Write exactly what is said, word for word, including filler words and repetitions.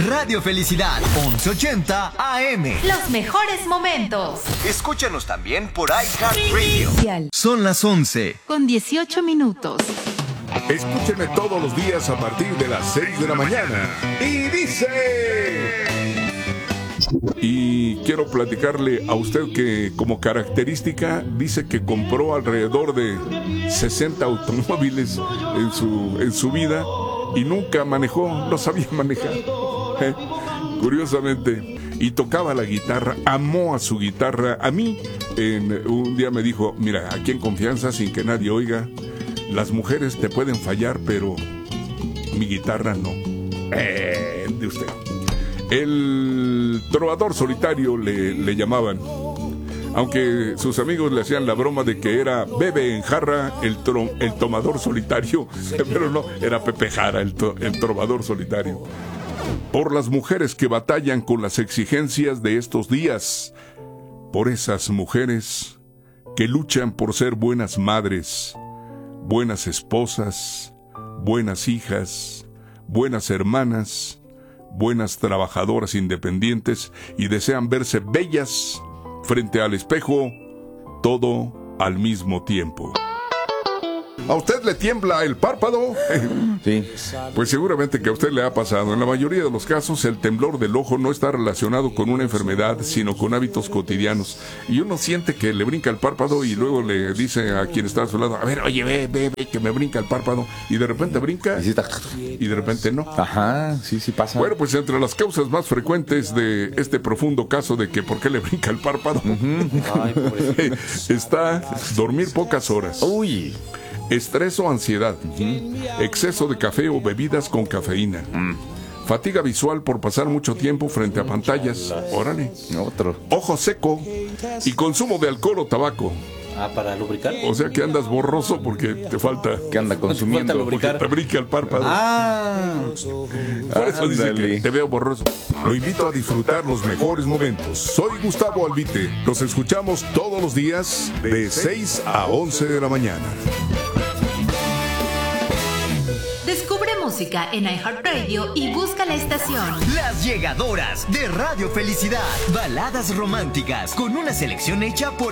Radio Felicidad, once ochenta A M. Los mejores momentos. Escúchanos también por iHeartRadio. Son las once. Con dieciocho minutos. Escúcheme todos los días a partir de las seis de la mañana. Y dice... Y quiero platicarle a usted que como característica dice que compró alrededor de sesenta automóviles en su, en su vida y nunca manejó, no sabía manejar. ¿Eh? Curiosamente. Y tocaba la guitarra, amó a su guitarra. A mí en, un día me dijo, mira, aquí en confianza, sin que nadie oiga, las mujeres te pueden fallar, pero mi guitarra no. Eh, de usted. El trovador solitario le, le llamaban, aunque sus amigos le hacían la broma de que era Bebe en Jarra el, tro, el tomador solitario, pero no, era Pepe Jara el, to, el trovador solitario. Por las mujeres que batallan con las exigencias de estos días, por esas mujeres que luchan por ser buenas madres, buenas esposas, buenas hijas, buenas hermanas, buenas trabajadoras independientes y desean verse bellas frente al espejo, todo al mismo tiempo. ¿A usted le tiembla el párpado? Sí. Pues seguramente que a usted le ha pasado. En la mayoría de los casos, el temblor del ojo no está relacionado con una enfermedad, sino con hábitos cotidianos. Y uno siente que le brinca el párpado y luego le dice a quien está a su lado, a ver, oye, ve, ve, ve, que me brinca el párpado. Y de repente brinca y de repente no. Ajá, sí, sí pasa. Bueno, pues entre las causas más frecuentes de este profundo caso de que por qué le brinca el párpado, uh-huh. Ay, está dormir pocas horas. Uy. Estrés o ansiedad, uh-huh. Exceso de café o bebidas con cafeína, mm. Fatiga visual por pasar mucho tiempo frente a pantallas, órale, otro. Ojo seco y consumo de alcohol o tabaco. Ah, para lubricar. O sea que andas borroso porque te falta. Que anda consumiendo. Te lubricar. Te brinca el párpado. Ah. Por eso dice que te veo borroso. Lo invito a disfrutar los mejores momentos. Soy Gustavo Albite. Nos escuchamos todos los días de seis a once de la mañana. Descubre música en iHeartRadio y busca la estación Las Llegadoras de Radio Felicidad. Baladas románticas con una selección hecha por